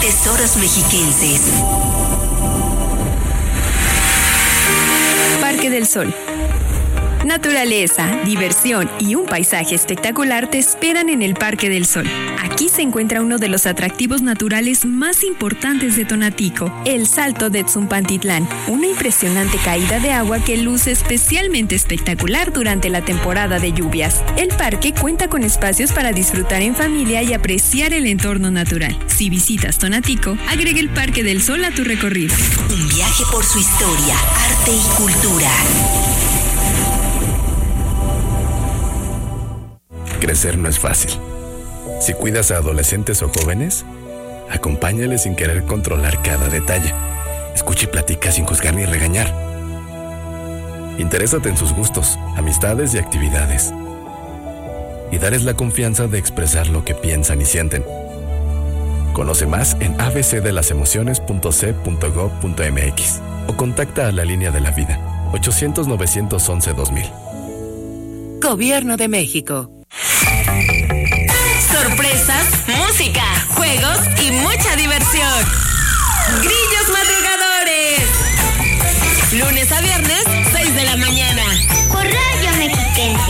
Tesoros mexiquenses. Parque del Sol. Naturaleza, diversión y un paisaje espectacular te esperan en el Parque del Sol. Aquí se encuentra uno de los atractivos naturales más importantes de Tonatico, el Salto de Tzumpantitlán, una impresionante caída de agua que luce especialmente espectacular durante la temporada de lluvias. El parque cuenta con espacios para disfrutar en familia y apreciar el entorno natural. Si visitas Tonatico, agrega el Parque del Sol a tu recorrido. Un viaje por su historia, arte y cultura. Crecer no es fácil. Si cuidas a adolescentes o jóvenes, acompáñales sin querer controlar cada detalle. Escucha y platica sin juzgar ni regañar. Interésate en sus gustos, amistades y actividades. Y darles la confianza de expresar lo que piensan y sienten. Conoce más en abcdelasemociones.c.gov.mx o contacta a la Línea de la Vida, 800-911-2000. Gobierno de México. Sorpresas, música, juegos y mucha diversión. Grillos Madrugadores. Lunes a viernes, 6 de la mañana. Por Radio Mexiquense.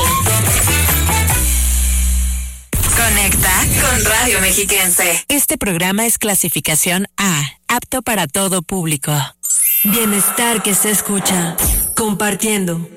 Conecta con Radio Mexiquense. Este programa es clasificación A, apto para todo público. Bienestar que se escucha. Compartiendo.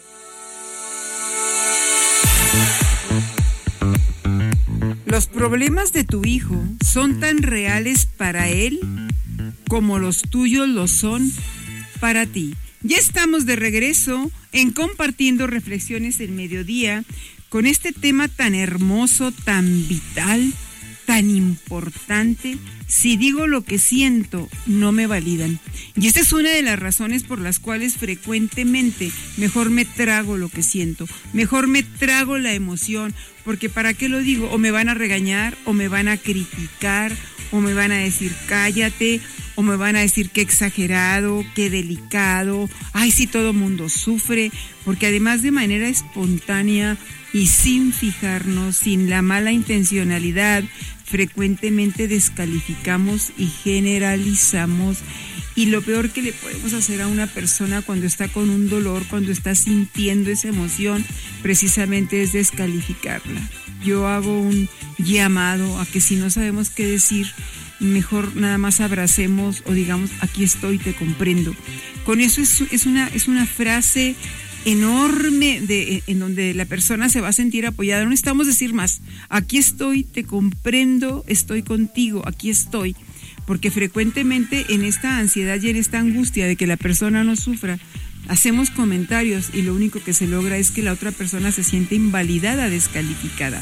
Los problemas de tu hijo son tan reales para él como los tuyos lo son para ti. Ya estamos de regreso en Compartiendo Reflexiones el Mediodía con este tema tan hermoso, tan vital, tan importante. Si digo lo que siento, no me validan. Y esta es una de las razones por las cuales frecuentemente mejor me trago lo que siento, mejor me trago la emoción, porque ¿para qué lo digo? O me van a regañar, o me van a criticar, o me van a decir cállate, o me van a decir qué exagerado, qué delicado, ay, sí, todo mundo sufre, porque además de manera espontánea y sin fijarnos, sin la mala intencionalidad, frecuentemente descalificamos y generalizamos. Y lo peor que le podemos hacer a una persona cuando está con un dolor, cuando está sintiendo esa emoción, precisamente es descalificarla. Yo hago un llamado a que si no sabemos qué decir, mejor nada más abracemos o digamos, aquí estoy, te comprendo. Con eso es una frase enorme en donde la persona se va a sentir apoyada. No necesitamos decir más. Aquí estoy, te comprendo, estoy contigo, aquí estoy. Porque frecuentemente en esta ansiedad y en esta angustia de que la persona no sufra, hacemos comentarios y lo único que se logra es que la otra persona se siente invalidada, descalificada.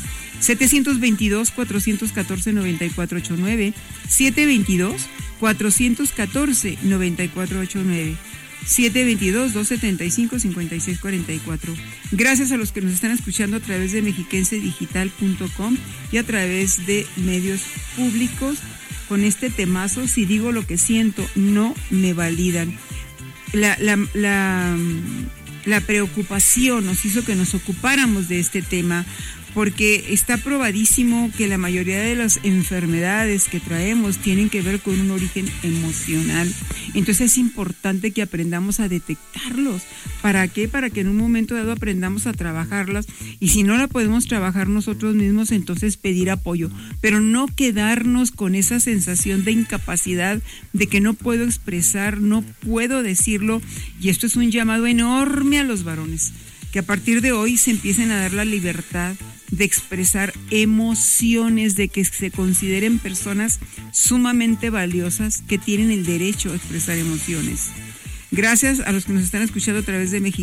722-414-9489, 722-414-9489. 722-275-5644. Gracias a los que nos están escuchando a través de mexicensedigital.com y a través de medios públicos con este temazo. Si digo lo que siento, no me validan. La preocupación nos hizo que nos ocupáramos de este tema, porque está probadísimo que la mayoría de las enfermedades que traemos tienen que ver con un origen emocional. Entonces es importante que aprendamos a detectarlos. ¿Para qué? Para que en un momento dado aprendamos a trabajarlas, y si no la podemos trabajar nosotros mismos, entonces pedir apoyo, pero no quedarnos con esa sensación de incapacidad, de que no puedo expresar, no puedo decirlo. Y esto es un llamado enorme a los varones, que a partir de hoy se empiecen a dar la libertad de expresar emociones, de que se consideren personas sumamente valiosas que tienen el derecho a expresar emociones. Gracias a los que nos están escuchando a través de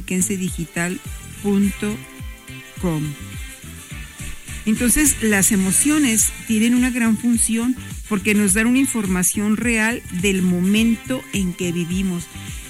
mexicensedigital.com. Entonces, las emociones tienen una gran función porque nos dan una información real del momento en que vivimos.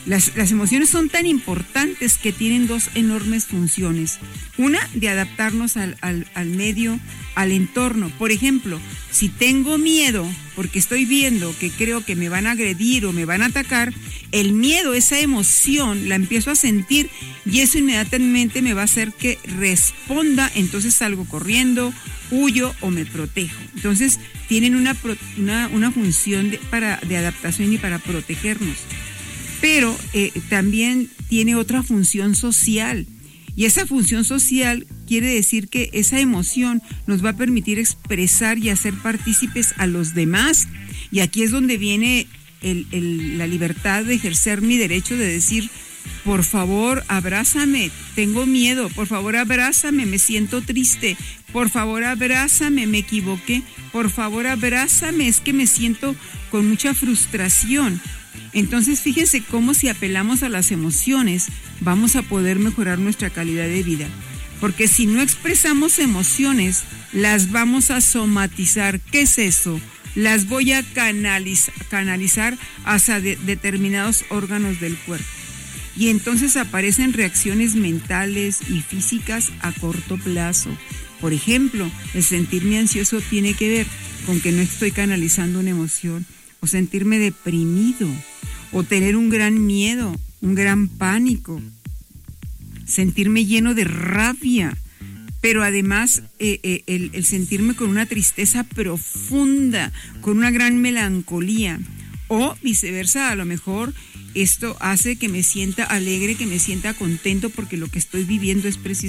Las emociones son tan importantes que tienen dos enormes funciones. Una, de adaptarnos al medio, al entorno. Por ejemplo, si tengo miedo porque estoy viendo que creo que me van a agredir o me van a atacar, el miedo, esa emoción, la empiezo a sentir y eso inmediatamente me va a hacer que responda, entonces salgo corriendo, huyo o me protejo. Entonces, tienen una función de adaptación y para protegernos. Pero también tiene otra función social. Y esa función social quiere decir que esa emoción nos va a permitir expresar y hacer partícipes a los demás. Y aquí es donde viene la libertad de ejercer mi derecho de decir, por favor, abrázame, tengo miedo, por favor, abrázame, me siento triste, por favor, abrázame, me equivoqué, por favor, abrázame, es que me siento con mucha frustración. Entonces, fíjense cómo si apelamos a las emociones, vamos a poder mejorar nuestra calidad de vida. Porque si no expresamos emociones, las vamos a somatizar. ¿Qué es eso? Las voy a canalizar hacia determinados órganos del cuerpo. Y entonces aparecen reacciones mentales y físicas a corto plazo. Por ejemplo, el sentirme ansioso tiene que ver con que no estoy canalizando una emoción, o sentirme deprimido, o tener un gran miedo, un gran pánico, sentirme lleno de rabia, pero además el sentirme con una tristeza profunda, con una gran melancolía, o viceversa, a lo mejor esto hace que me sienta alegre, que me sienta contento, porque lo que estoy viviendo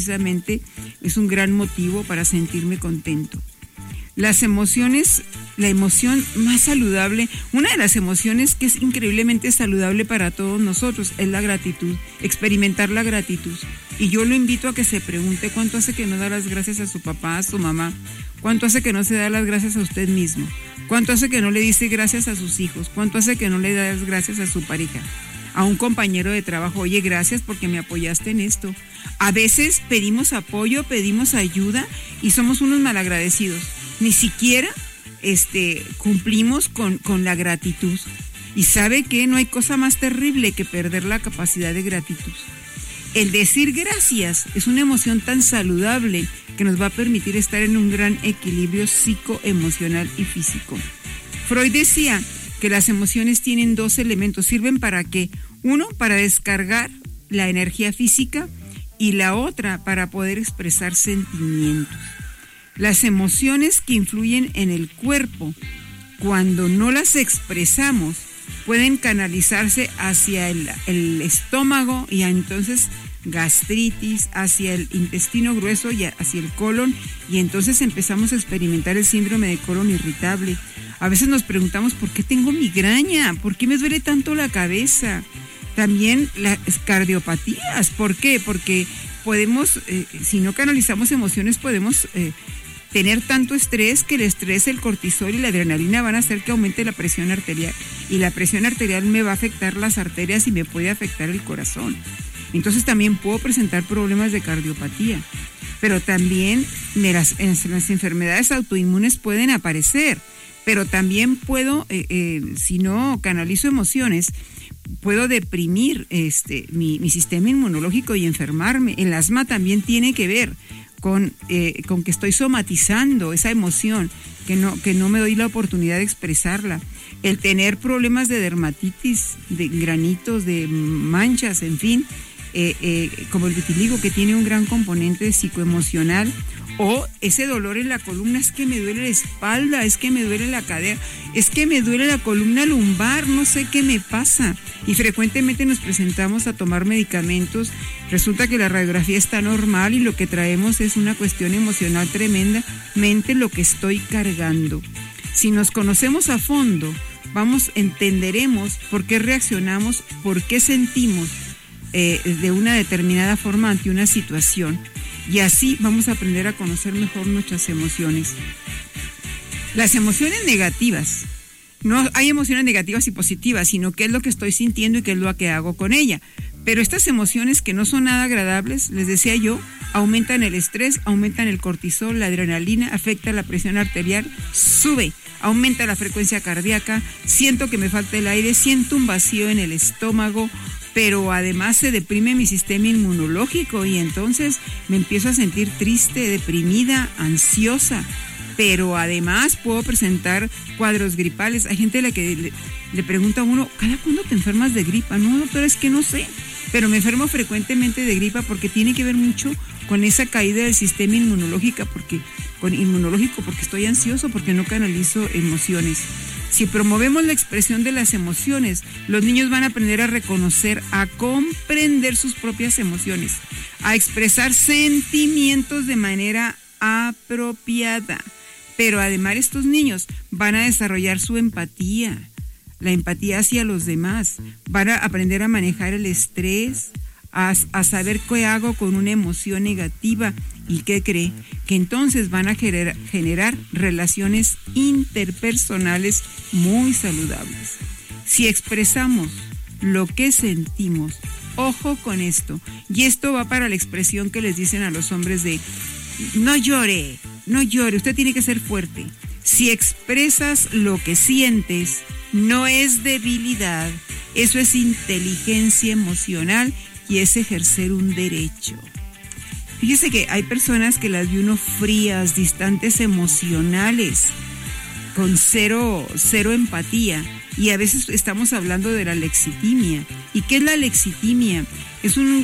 es un gran motivo para sentirme contento. Las emociones, la emoción más saludable, una de las emociones que es increíblemente saludable para todos nosotros es la gratitud, experimentar la gratitud. Y yo lo invito a que se pregunte cuánto hace que no da las gracias a su papá, a su mamá, cuánto hace que no se da las gracias a usted mismo, cuánto hace que no le dice gracias a sus hijos, cuánto hace que no le da las gracias a su pareja, a un compañero de trabajo, oye, gracias porque me apoyaste en esto. A veces pedimos apoyo, pedimos ayuda y somos unos malagradecidos. Ni siquiera cumplimos con la gratitud. Y sabe que no hay cosa más terrible que perder la capacidad de gratitud. El decir gracias es una emoción tan saludable que nos va a permitir estar en un gran equilibrio psicoemocional y físico. Freud decía que las emociones tienen dos elementos. ¿Sirven para qué? Uno, para descargar la energía física y la otra para poder expresar sentimientos. Las emociones que influyen en el cuerpo, cuando no las expresamos, pueden canalizarse hacia el estómago y entonces gastritis, hacia el intestino grueso y hacia el colon, y entonces empezamos a experimentar el síndrome de colon irritable. A veces nos preguntamos, ¿por qué tengo migraña? ¿Por qué me duele tanto la cabeza? También las cardiopatías. ¿Por qué? Porque podemos, si no canalizamos emociones, podemos tener tanto estrés que el estrés, el cortisol y la adrenalina van a hacer que aumente la presión arterial. Y la presión arterial me va a afectar las arterias y me puede afectar el corazón. Entonces también puedo presentar problemas de cardiopatía. Pero también las enfermedades autoinmunes pueden aparecer. Pero también puedo, si no canalizo emociones, puedo deprimir mi sistema inmunológico y enfermarme. El asma también tiene que ver con que estoy somatizando esa emoción, que no me doy la oportunidad de expresarla. El tener problemas de dermatitis, de granitos, de manchas, en fin, como el vitiligo, que tiene un gran componente psicoemocional, o ese dolor en la columna, es que me duele la espalda, es que me duele la cadera, es que me duele la columna lumbar, no sé qué me pasa. Y frecuentemente nos presentamos a tomar medicamentos, resulta que la radiografía está normal y lo que traemos es una cuestión emocional tremendamente lo que estoy cargando. Si nos conocemos a fondo, entenderemos por qué reaccionamos, por qué sentimos de una determinada forma ante una situación. Y así vamos a aprender a conocer mejor nuestras emociones. Las emociones negativas, no hay emociones negativas y positivas, sino qué es lo que estoy sintiendo y qué es lo que hago con ella. Pero estas emociones que no son nada agradables, les decía yo, aumentan el estrés, aumentan el cortisol, la adrenalina, afecta la presión arterial, sube, aumenta la frecuencia cardíaca, siento que me falta el aire, siento un vacío en el estómago, pero además se deprime mi sistema inmunológico y entonces me empiezo a sentir triste, deprimida, ansiosa, pero además puedo presentar cuadros gripales. Hay gente a la que le pregunta a uno, ¿cada cuándo te enfermas de gripa? No, doctora, es que no sé, pero me enfermo frecuentemente de gripa porque tiene que ver mucho con esa caída del sistema inmunológico, porque estoy ansioso, porque no canalizo emociones. Si promovemos la expresión de las emociones, los niños van a aprender a reconocer, a comprender sus propias emociones, a expresar sentimientos de manera apropiada. Pero además estos niños van a desarrollar su empatía, la empatía hacia los demás, van a aprender a manejar el estrés, a saber qué hago con una emoción negativa. ¿Y qué cree? Que entonces van a generar relaciones interpersonales muy saludables. Si expresamos lo que sentimos, ojo con esto, y esto va para la expresión que les dicen a los hombres de no llore, usted tiene que ser fuerte. Si expresas lo que sientes, no es debilidad, eso es inteligencia emocional y es ejercer un derecho. Fíjese que hay personas que las ve uno frías, distantes emocionales, con cero empatía, y a veces estamos hablando de la lexitimia. ¿Y qué es la lexitimia? Es un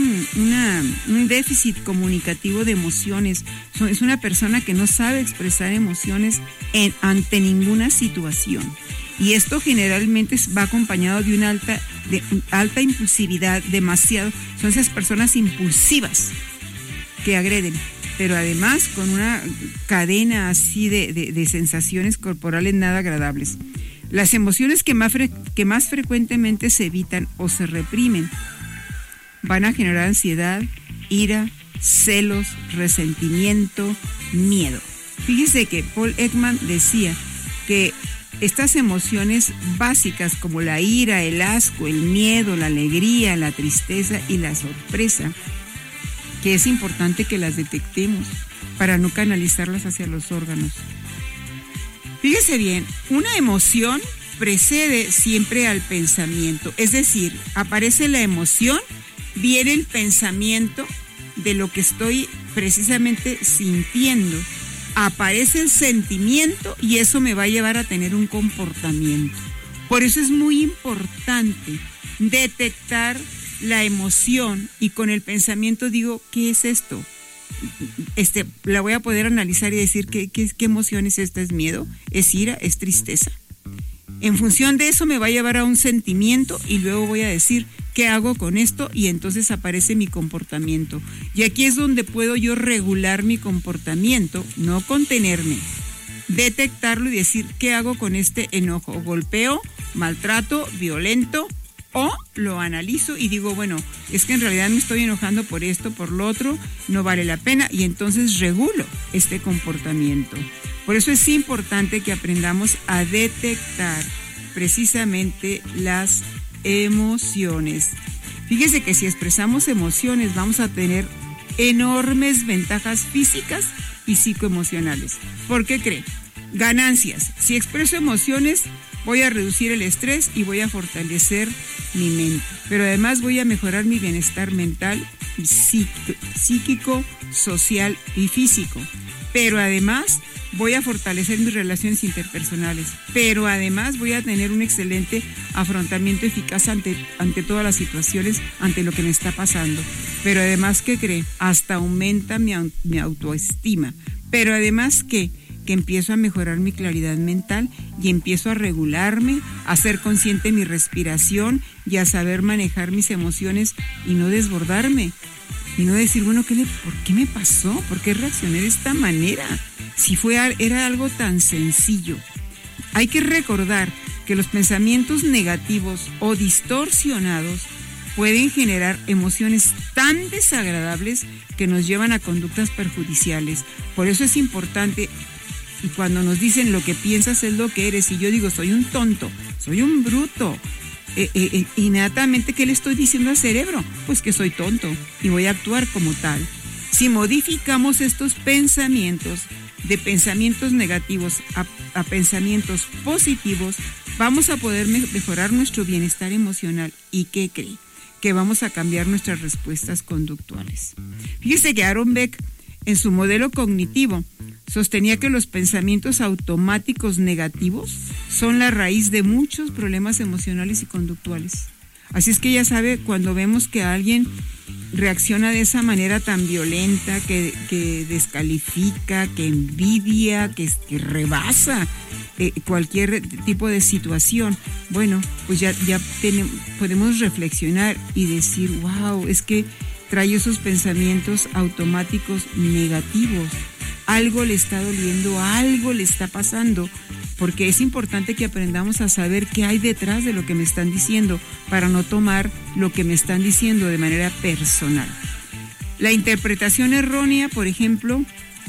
déficit comunicativo de emociones. Es una persona que no sabe expresar emociones ante ninguna situación. Y esto generalmente va acompañado de una alta impulsividad, demasiado. Son esas personas impulsivas que agreden, pero además con una cadena así de sensaciones corporales nada agradables. Las emociones que más frecuentemente se evitan o se reprimen van a generar ansiedad, ira, celos, resentimiento, miedo. Fíjese que Paul Ekman decía que estas emociones básicas como la ira, el asco, el miedo, la alegría, la tristeza y la sorpresa, que es importante que las detectemos para no canalizarlas hacia los órganos. Fíjese bien, una emoción precede siempre al pensamiento, es decir, aparece la emoción, viene el pensamiento de lo que estoy precisamente sintiendo, aparece el sentimiento y eso me va a llevar a tener un comportamiento. Por eso es muy importante detectar la emoción y con el pensamiento digo, ¿qué es esto? La voy a poder analizar y decir ¿qué emoción es esta? ¿Es miedo? ¿Es ira? ¿Es tristeza? En función de eso me va a llevar a un sentimiento y luego voy a decir ¿qué hago con esto? Y entonces aparece mi comportamiento. Y aquí es donde puedo yo regular mi comportamiento, no contenerme, detectarlo y decir ¿qué hago con este enojo? ¿Golpeo? ¿Maltrato? ¿Violento? O lo analizo y digo, bueno, es que en realidad me estoy enojando por esto, por lo otro, no vale la pena, y entonces regulo este comportamiento. Por eso es importante que aprendamos a detectar precisamente las emociones. Fíjese que si expresamos emociones vamos a tener enormes ventajas físicas y psicoemocionales. ¿Por qué cree? Ganancias. Si expreso emociones, voy a reducir el estrés y voy a fortalecer mi mente. Pero además voy a mejorar mi bienestar mental, psíquico, social y físico. Pero además voy a fortalecer mis relaciones interpersonales. Pero además voy a tener un excelente afrontamiento eficaz ante todas las situaciones, ante lo que me está pasando. Pero además, ¿qué cree? Hasta aumenta mi autoestima. Pero además, ¿qué? Que empiezo a mejorar mi claridad mental y empiezo a regularme, a ser consciente de mi respiración y a saber manejar mis emociones y no desbordarme. Y no decir, bueno, ¿por qué me pasó? ¿Por qué reaccioné de esta manera? Si era algo tan sencillo. Hay que recordar que los pensamientos negativos o distorsionados pueden generar emociones tan desagradables que nos llevan a conductas perjudiciales. Por eso es importante. Y cuando nos dicen lo que piensas es lo que eres, y yo digo, soy un tonto, soy un bruto, inmediatamente, ¿qué le estoy diciendo al cerebro? Pues que soy tonto y voy a actuar como tal. Si modificamos estos pensamientos, de pensamientos negativos a pensamientos positivos, vamos a poder mejorar nuestro bienestar emocional. ¿Y qué cree? que vamos a cambiar nuestras respuestas conductuales. Fíjese que Aaron Beck, en su modelo cognitivo, sostenía que los pensamientos automáticos negativos son la raíz de muchos problemas emocionales y conductuales. Así es que ya sabe, cuando vemos que alguien reacciona de esa manera tan violenta, que descalifica, que envidia, que rebasa cualquier tipo de situación, bueno, pues ya podemos reflexionar y decir, wow, es que trae esos pensamientos automáticos negativos. Algo le está doliendo, algo le está pasando, porque es importante que aprendamos a saber qué hay detrás de lo que me están diciendo para no tomar lo que me están diciendo de manera personal. La interpretación errónea, por ejemplo,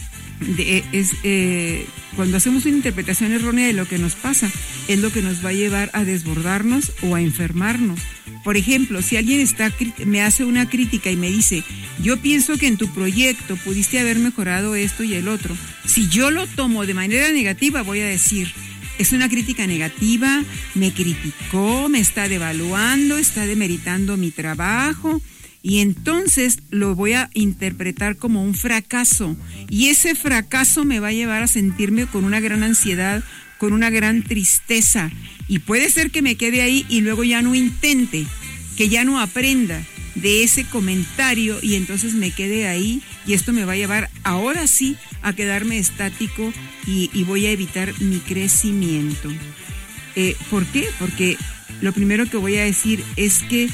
cuando hacemos una interpretación errónea de lo que nos pasa, es lo que nos va a llevar a desbordarnos o a enfermarnos. Por ejemplo, si alguien me hace una crítica y me dice, yo pienso que en tu proyecto pudiste haber mejorado esto y el otro. Si yo lo tomo de manera negativa, voy a decir, es una crítica negativa, me criticó, me está devaluando, está demeritando mi trabajo. Y entonces lo voy a interpretar como un fracaso. Y ese fracaso me va a llevar a sentirme con una gran ansiedad, con una gran tristeza. Y puede ser que me quede ahí y luego ya no intente, que ya no aprenda de ese comentario y entonces me quede ahí. Y esto me va a llevar ahora sí a quedarme estático y voy a evitar mi crecimiento. ¿Por qué? Porque lo primero que voy a decir es que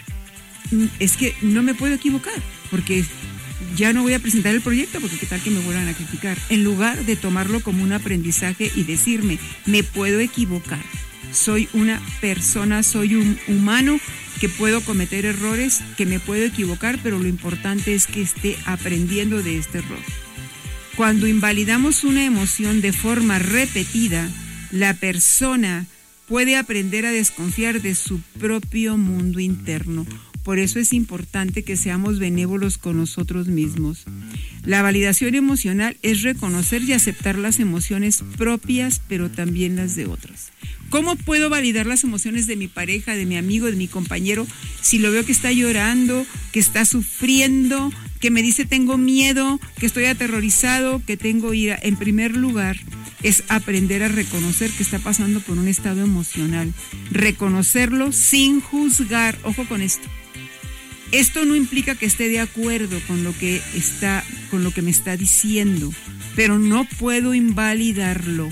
no me puedo equivocar, porque ya no voy a presentar el proyecto, porque qué tal que me vuelvan a criticar, en lugar de tomarlo como un aprendizaje y decirme, me puedo equivocar, soy una persona, soy un humano que puedo cometer errores, que me puedo equivocar, pero lo importante es que esté aprendiendo de este error. Cuando invalidamos una emoción de forma repetida, la persona puede aprender a desconfiar de su propio mundo interno. Por eso es importante que seamos benévolos con nosotros mismos. La validación emocional es reconocer y aceptar las emociones propias, pero también las de otros. ¿Cómo puedo validar las emociones de mi pareja, de mi amigo, de mi compañero, si lo veo que está llorando, que está sufriendo, que me dice tengo miedo, que estoy aterrorizado, que tengo ira? En primer lugar, es aprender a reconocer que está pasando por un estado emocional. Reconocerlo sin juzgar. Ojo con esto. Esto no implica que esté de acuerdo con lo que me está diciendo, pero no puedo invalidarlo.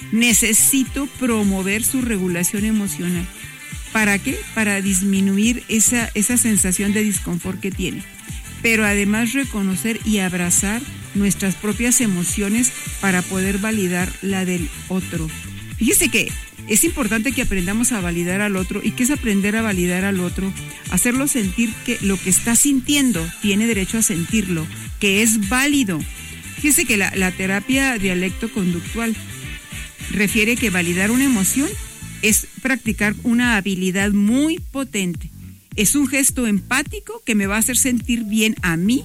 Necesito promover su regulación emocional. ¿Para qué? Para disminuir esa sensación de disconfort que tiene. Pero además reconocer y abrazar nuestras propias emociones para poder validar la del otro. Fíjese que es importante que aprendamos a validar al otro. ¿Y qué es aprender a validar al otro? Hacerlo sentir que lo que está sintiendo tiene derecho a sentirlo, que es válido. Fíjese que la terapia dialecto-conductual refiere que validar una emoción es practicar una habilidad muy potente. Es un gesto empático que me va a hacer sentir bien a mí,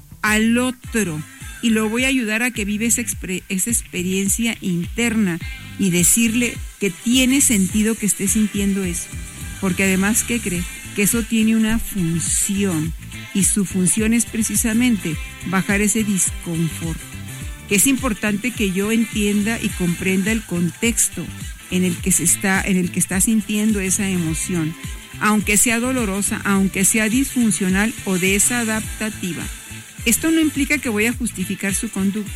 al otro, y lo voy a ayudar a que vive esa experiencia interna y decirle que tiene sentido que esté sintiendo eso. Porque además, ¿qué cree? Que eso tiene una función, y su función es precisamente bajar ese disconfort. Es importante que yo entienda y comprenda el contexto en el que está sintiendo esa emoción, aunque sea dolorosa, aunque sea disfuncional o desadaptativa. Esto no implica que voy a justificar su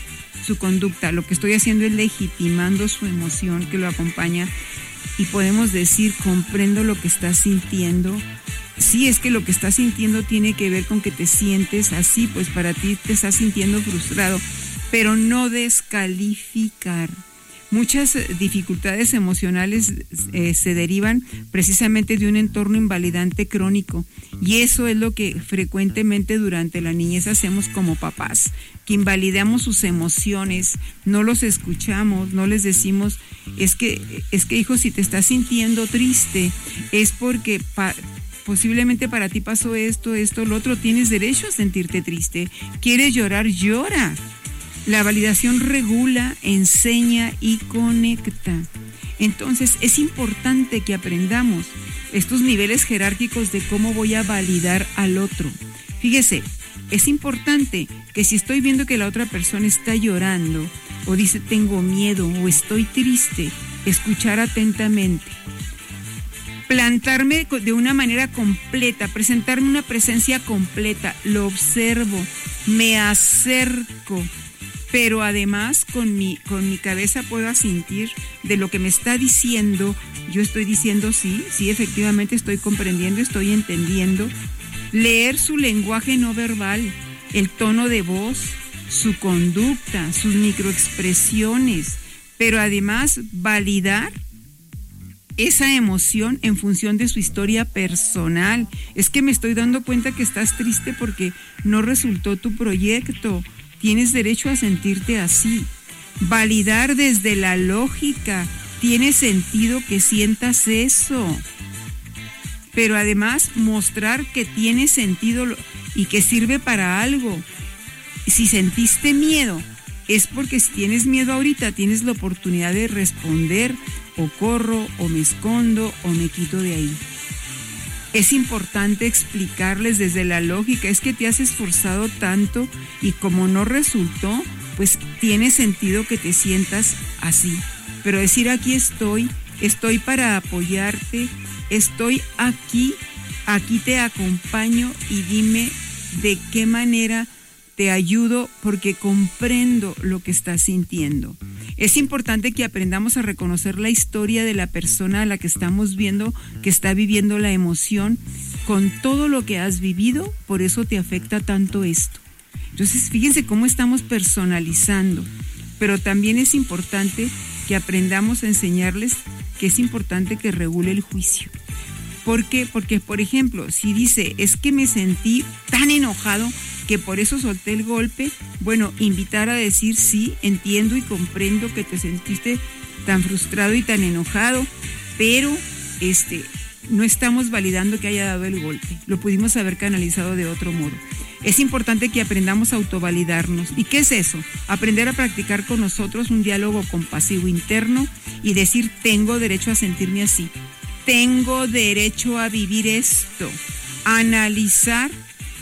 conducta. Lo que estoy haciendo es legitimando su emoción que lo acompaña, y podemos decir, comprendo lo que estás sintiendo. Sí, es que lo que estás sintiendo tiene que ver con que te sientes así, pues para ti te estás sintiendo frustrado, pero no descalificar. Muchas dificultades emocionales se derivan precisamente de un entorno invalidante crónico, y eso es lo que frecuentemente durante la niñez hacemos como papás, que invalidamos sus emociones, no los escuchamos, no les decimos, es que hijo, si te estás sintiendo triste, es porque posiblemente para ti pasó esto, lo otro, tienes derecho a sentirte triste, quieres llorar, llora. La validación regula, enseña y conecta. Entonces es importante que aprendamos estos niveles jerárquicos de cómo voy a validar al otro. Fíjese, es importante que si estoy viendo que la otra persona está llorando o dice tengo miedo o estoy triste, escuchar atentamente. Plantarme de una manera completa, presentarme una presencia completa, lo observo, me acerco, pero además con mi cabeza puedo asentir de lo que me está diciendo. Yo estoy diciendo sí, efectivamente estoy comprendiendo, estoy entendiendo. Leer su lenguaje no verbal, el tono de voz, su conducta, sus microexpresiones, pero además validar esa emoción en función de su historia personal. Es que me estoy dando cuenta que estás triste porque no resultó tu proyecto. Tienes derecho a sentirte así. Validar desde la lógica. Tiene sentido que sientas eso. Pero además mostrar que tiene sentido y que sirve para algo. Si sentiste miedo, es porque si tienes miedo ahorita, tienes la oportunidad de responder, o corro, o me escondo, o me quito de ahí. Es importante explicarles desde la lógica, es que te has esforzado tanto y como no resultó, pues tiene sentido que te sientas así. Pero decir aquí estoy para apoyarte, estoy aquí te acompaño y dime de qué manera te ayudo porque comprendo lo que estás sintiendo. Es importante que aprendamos a reconocer la historia de la persona a la que estamos viendo, que está viviendo la emoción, con todo lo que has vivido, por eso te afecta tanto esto. Entonces, fíjense cómo estamos personalizando, pero también es importante que aprendamos a enseñarles que es importante que regule el juicio. ¿Por qué? Porque, por ejemplo, si dice, es que me sentí tan enojado que por eso solté el golpe, bueno, invitar a decir, sí, entiendo y comprendo que te sentiste tan frustrado y tan enojado, pero no estamos validando que haya dado el golpe, lo pudimos haber canalizado de otro modo. Es importante que aprendamos a autovalidarnos. ¿Y qué es eso? Aprender a practicar con nosotros un diálogo compasivo interno y decir, tengo derecho a sentirme así, tengo derecho a vivir esto, analizar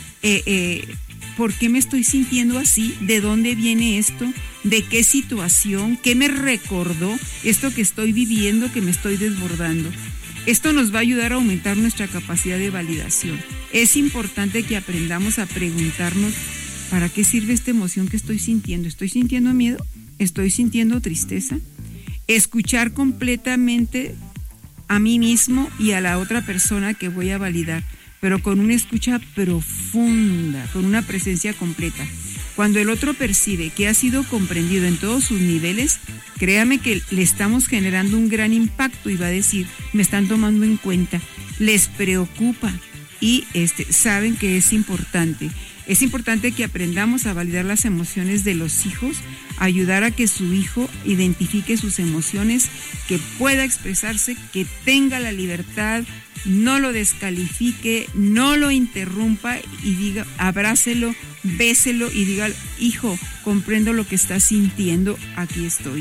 ¿por qué me estoy sintiendo así? ¿De dónde viene esto? ¿De qué situación? ¿Qué me recordó esto que estoy viviendo, que me estoy desbordando? Esto nos va a ayudar a aumentar nuestra capacidad de validación. Es importante que aprendamos a preguntarnos, ¿para qué sirve esta emoción que estoy sintiendo? ¿Estoy sintiendo miedo? ¿Estoy sintiendo tristeza? Escuchar completamente a mí mismo y a la otra persona que voy a validar, pero con una escucha profunda, con una presencia completa. Cuando el otro percibe que ha sido comprendido en todos sus niveles, créame que le estamos generando un gran impacto y va a decir, me están tomando en cuenta, les preocupa y saben que es importante. Es importante que aprendamos a validar las emociones de los hijos, ayudar a que su hijo identifique sus emociones, que pueda expresarse, que tenga la libertad, no lo descalifique, no lo interrumpa y diga, abrácelo, béselo y diga, hijo, comprendo lo que estás sintiendo, aquí estoy.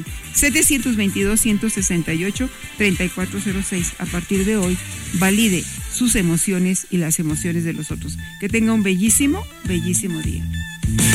722-168-3406. A partir de hoy, valide sus emociones y las emociones de los otros. Que tenga un bellísimo, bellísimo día.